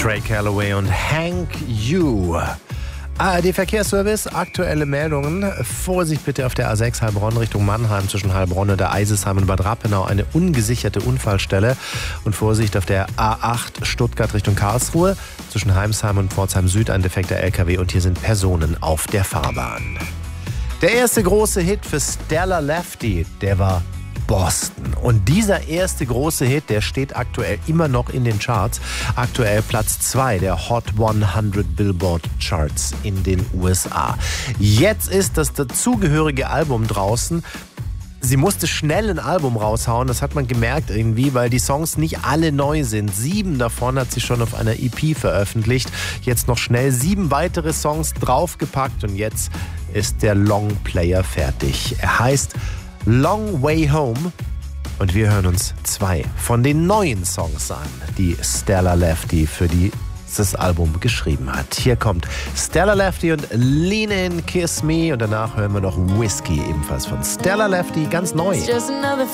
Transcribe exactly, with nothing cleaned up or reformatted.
Trey Calloway und Hank U. A R D Verkehrsservice, aktuelle Meldungen. Vorsicht bitte auf der A sechs Heilbronn Richtung Mannheim zwischen Heilbronn und der Eisesheim und Bad Rappenau eine ungesicherte Unfallstelle. Und Vorsicht auf der A acht Stuttgart Richtung Karlsruhe zwischen Heimsheim und Pforzheim Süd ein defekter L K W und hier sind Personen auf der Fahrbahn. Der erste große Hit für Stella Lefty, der war Boston. Und dieser erste große Hit, der steht aktuell immer noch in den Charts. Aktuell Platz zwei der Hot hundert Billboard Charts in den U S A. Jetzt ist das dazugehörige Album draußen. Sie musste schnell ein Album raushauen, das hat man gemerkt irgendwie, weil die Songs nicht alle neu sind. Sieben davon hat sie schon auf einer E P veröffentlicht. Jetzt noch schnell sieben weitere Songs draufgepackt und jetzt ist der Longplayer fertig. Er heißt Long Way Home und wir hören uns zwei von den neuen Songs an, die Stella Lefty für dieses Album geschrieben hat. Hier kommt Stella Lefty und Lean In, Kiss Me und danach hören wir noch Whiskey, ebenfalls von Stella Lefty, ganz neu.